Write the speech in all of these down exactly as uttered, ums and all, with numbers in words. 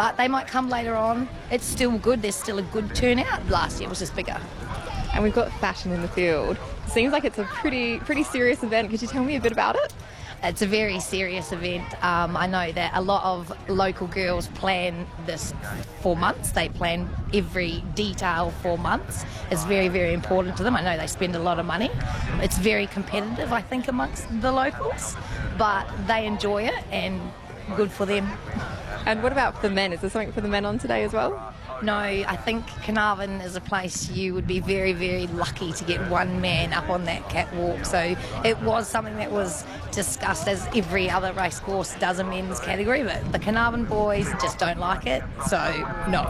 but they might come later on. It's still good. There's still a good turnout. Last year was just bigger. And we've got Fashion in the Field. Seems like it's a pretty pretty serious event. Could you tell me a bit about it? It's a very serious event. Um, I know that a lot of local girls plan this for months. They plan every detail for months. It's very, very important to them. I know they spend a lot of money. It's very competitive, I think, amongst the locals, but they enjoy it and good for them. And what about for the men? Is there something for the men on today as well? No, I think Carnarvon is a place you would be very, very lucky to get one man up on that catwalk. So it was something that was discussed, as every other race course does a men's category, but the Carnarvon boys just don't like it, so no.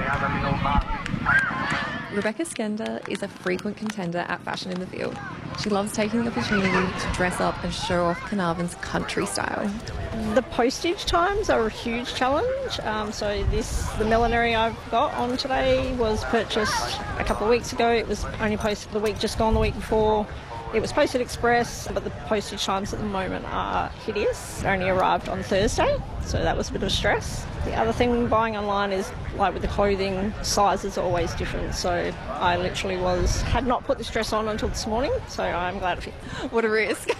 Rebecca Skender is a frequent contender at Fashion in the Field. She loves taking the opportunity to dress up and show off Carnarvon's country style. The postage times are a huge challenge. Um, so this, the millinery I've got on today was purchased a couple of weeks ago. It was only posted the week just gone the week before. It was posted express, but the postage times at the moment are hideous. It only arrived on Thursday, so that was a bit of stress. The other thing buying online is, like with the clothing, sizes are always different. So I literally was had not put this dress on until this morning, so I'm glad it fit. What a risk.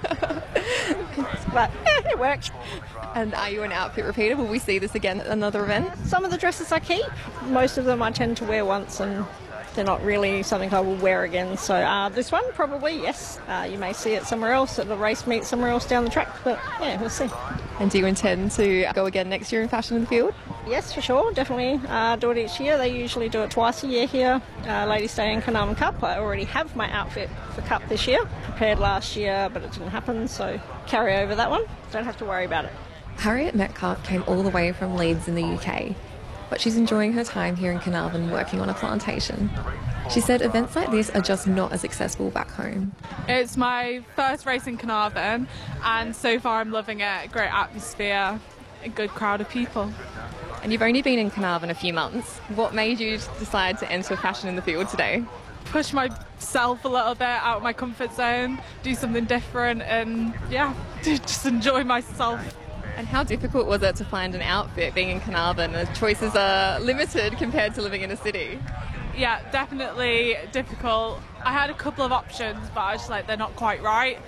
But yeah, it worked. And are you an outfit repeater? Will we see this again at another event? Some of the dresses I keep. Most of them I tend to wear once and they're not really something I will wear again. So uh, this one, probably, yes. Uh, you may see it somewhere else at the race meet somewhere else down the track, but yeah, we'll see. And do you intend to go again next year in Fashion in the Field? Yes, for sure, definitely. Uh, do it each year. They usually do it twice a year here. Uh, Ladies' Day and Carnarvon Cup. I already have my outfit for Cup this year. Prepared last year, but it didn't happen, so carry over that one. Don't have to worry about it. Harriet Metcalf came all the way from Leeds in the U K, but she's enjoying her time here in Carnarvon working on a plantation. She said events like this are just not as accessible back home. It's my first race in Carnarvon, and so far I'm loving it. Great atmosphere, a good crowd of people. And you've only been in Carnarvon a few months. What made you decide to enter Fashion in the Field today? Push myself a little bit out of my comfort zone, do something different, and yeah, just enjoy myself. And how difficult was it to find an outfit being in Carnarvon? The choices are limited compared to living in a city. Yeah, definitely difficult. I had a couple of options, but I was just like, they're not quite right.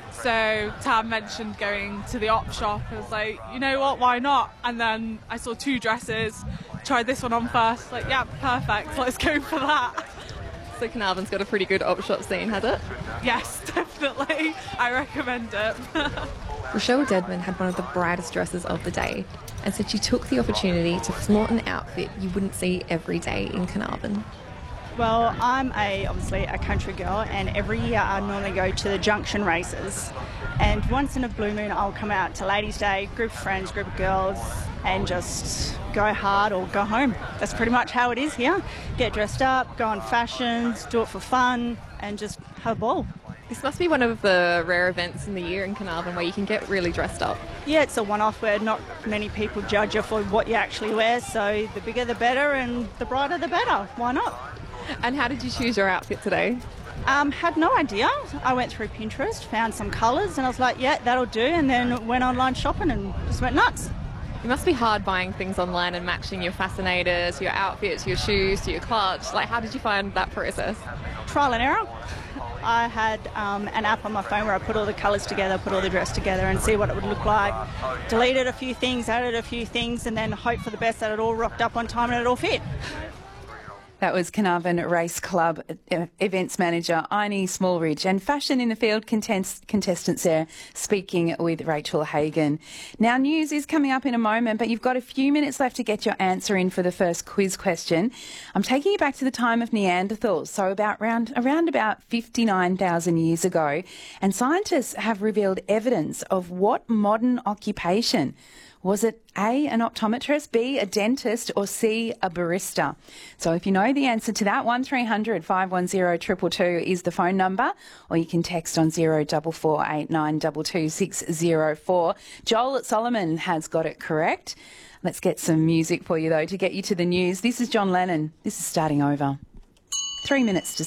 So Tam mentioned going to the op shop. I was like, you know what, why not? And then I saw two dresses, tried this one on first, like, yeah, perfect, let's go for that. So Carnarvon's got a pretty good op shop scene, has it? Yes, definitely. I recommend it. Rochelle Deadman had one of the brightest dresses of the day and said she took the opportunity to flaunt an outfit you wouldn't see every day in Carnarvon. Well, I'm a obviously a country girl, and every year I normally go to the junction races. And once in a blue moon, I'll come out to Ladies' Day, group of friends, group of girls, and just go hard or go home. That's pretty much how it is here. Get dressed up, go on fashions, do it for fun, and just have a ball. This must be one of the rare events in the year in Carnarvon where you can get really dressed up. Yeah, it's a one-off where not many people judge you for what you actually wear, so the bigger the better and the brighter the better. Why not? And how did you choose your outfit today? Um, had no idea. I went through Pinterest, found some colours, and I was like, yeah, that'll do, and then went online shopping and just went nuts. It must be hard buying things online and matching your fascinators, your outfits, your shoes to your clutch. Like, how did you find that process? Trial and error. I had um, an app on my phone where I put all the colours together, put all the dress together and see what it would look like. Deleted a few things, added a few things, and then hope for the best that it all rocked up on time and it all fit. That was Carnarvon Race Club events manager Aini Smallridge and Fashion in the Field contest- contestants there speaking with Rachel Hagan. Now, news is coming up in a moment, but you've got a few minutes left to get your answer in for the first quiz question. I'm taking you back to the time of Neanderthals, so about around, around about fifty-nine thousand years ago, and scientists have revealed evidence of what modern occupation. Was it A, an optometrist, B, a dentist, or C, a barista? So if you know the answer to that, one three hundred five one zero two two two is the phone number, or you can text on zero four four eight nine two two six zero four. Joel at Solomon has got it correct. Let's get some music for you, though, to get you to the news. This is John Lennon. This is Starting Over. Three minutes to